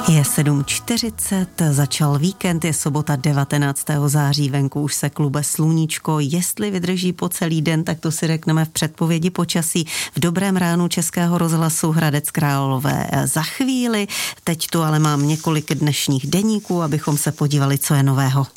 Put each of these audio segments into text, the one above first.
Je 7:40, začal víkend, je sobota 19. září, venku už se klube sluníčko, jestli vydrží po celý den, tak to si řekneme v předpovědi počasí v Dobrém ránu Českého rozhlasu Hradec Králové za chvíli. Teď tu ale mám několik dnešních deníků, abychom se podívali, co je nového.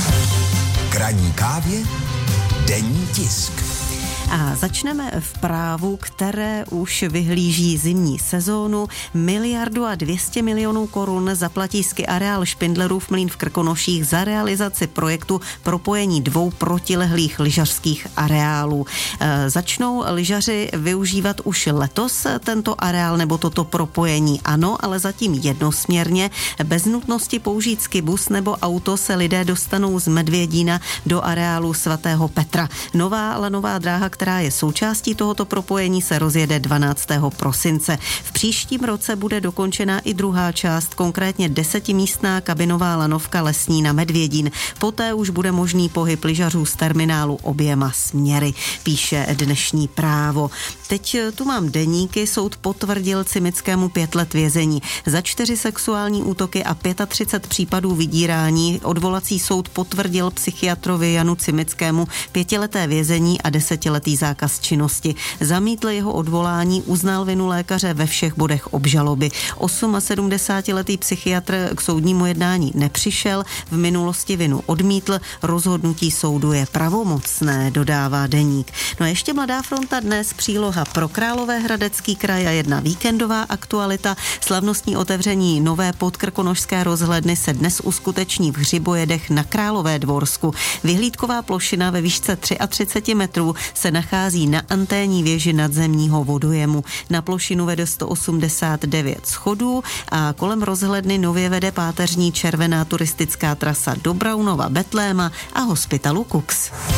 K ranní kávě denní tisk. A začneme v Právu, které už vyhlíží zimní sezónu. 1,2 miliardy korun zaplatí ski areál Špindlerův mlýn v Krkonoších za realizaci projektu propojení dvou protilehlých lyžařských areálů. Začnou lyžaři využívat už letos tento areál nebo toto propojení? Ano, ale zatím jednosměrně. Bez nutnosti použít skibus nebo auto se lidé dostanou z Medvědína do areálu svatého Petra. Nová lanová dráha, která je součástí tohoto propojení, se rozjede 12. prosince. V příštím roce bude dokončena i druhá část, konkrétně 10místná kabinová lanovka Lesní na Medvědín. Poté už bude možný pohyb lyžařů z terminálu oběma směry, píše dnešní Právo. Teď tu mám deníky. Soud potvrdil Cimickému 5 let vězení. Za 4 sexuální útoky a 35 případů vydírání odvolací soud potvrdil psychiatrovi Janu Cimickému 5leté vězení a 10letý zákaz činnosti. Zamítl jeho odvolání, uznal vinu lékaře ve všech bodech obžaloby. 78letý psychiatr k soudnímu jednání nepřišel, v minulosti vinu odmítl, rozhodnutí soudu je pravomocné, dodává deník. No a ještě Mladá fronta dnes, příloha pro Královéhradecký kraj a jedna víkendová aktualita. Slavnostní otevření nové podkrkonošské rozhledny se dnes uskuteční v Hřibojedech na Královédvorsku. Vyhlídková plošina ve výšce 33 metrů se nachází na anténní věži nadzemního vodojemu. Na plošinu vede 189 schodů a kolem rozhledny nově vede páteřní červená turistická trasa do Braunova, Betléma a hospitalu Kux.